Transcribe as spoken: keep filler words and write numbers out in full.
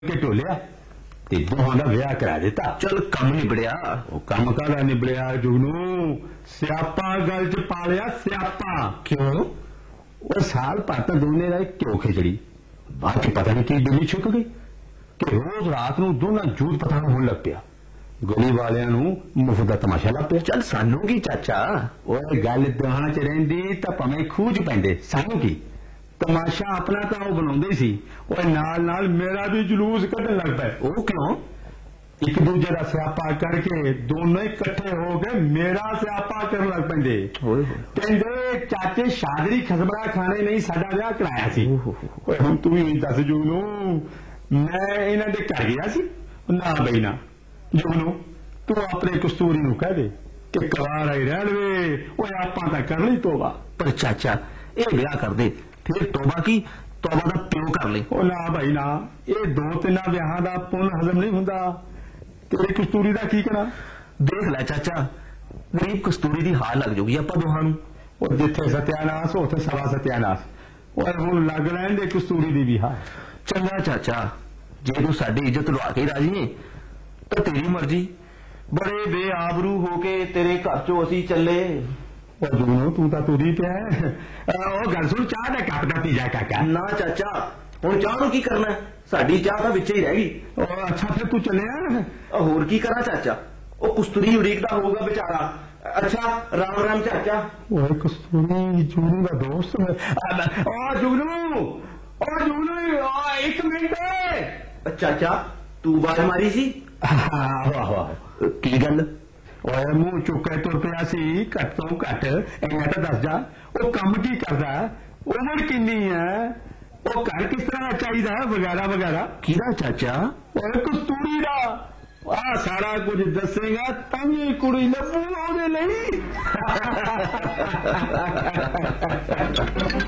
के टोलिया ते दोहां दा विआह करा दिता। चल कम निबड़िया। कम काहदा निबड़िया जुगनू, स्यापा गल च पा लिया स्यापा। क्यों? वो साल भर दोने रहे क्यों खिचड़ी, बाद च पता नहीं की बिल्ली छुक गई कि रोज रात नूं दोना जूत पठान होण लग पिया। गली वालियां नूं मुफ्त दा तमाशा लग पिया। चल सानू की चाचा, ओए गल दोहां च रहिंदी तां भावें खूह च पैंदे, सानू की तमाशा अपना तो वह बनाते सी, नाल नाल मेरा भी जुलूस कढ़न लग पे। वो क्यों? एक दूजे का स्यापा करके दोनों इकट्ठे हो गए मेरा स्यापा करन लग पेंदे। कहंदे चाचे शादरी खसबड़ा खाने नहीं साडा विआह कराया सी। ओए हुण तू ही दस जुगनू, मैं इन्हां दे घर गया सी? ना बई ना जुगनू, तू अपने कस्तूरी नूं कह दे कि कवार आई रहण वे, ओए आपां तां कर लई तोबा। पर चाचा ये विआह कर दे, फिर तोबा की तोबा दा प्यो कर ले। ओ ना भाई ना, ये दो तीन विआहां दा पुन हजम नहीं हुंदा। तेरी कस्तूरी दा की करा? देख लै चाचा, गरीब कस्तूरी दी हार लग जाऊगी आपां दोहां नूं। ओ जिथे सत्यानाश उत्थे सवा सत्यानाश। ओए हुण लग लैण दे कस्तूरी दी भी हार। चंगा चाचा, जे तू साडी इज्जत लुआ के राजी है तो तेरी मर्जी। बड़े बेआबरू होके तेरे घर चो असी चले। जुगनू तू तो तुरी पे गल सुन, चाह का कप का पी जा काका। ना चाचा, हुण चाह नूं की करना, साडी चाह तां विच ही रह गई। अच्छा फिर तू चलिया? होर की करा चाचा, ओ कस्तूरी उड़ीकदा होगा बेचारा। अच्छा राम राम चाचा। ओए कस्तूरी जुगनू का दोस्त है। ओ जुगनू, ओ जुगनू, ओ एक मिनट। चाचा तू बाज मारी सी? की गल? ओए मुंह चुके तुर पिया सी, घट तो घट इन्ना तो दस जा, वो कम की करदा, उम्र किन्नी है, वो घर किस तरह चाहिए वगैरह वगैरह। किहदा चाचा? ओए कस्तूरी दा। आ सारा कुछ दसेगा तभी कुड़ी लभू ओदे लई।